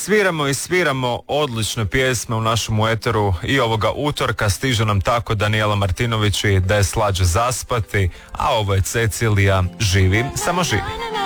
sviramo i sviramo odlične pjesme u našem eteru i ovoga utorka. Stiže nam tako Danijela Martinović i Da je slađe zaspati, a ovo je Cecilija Živi, samo živi.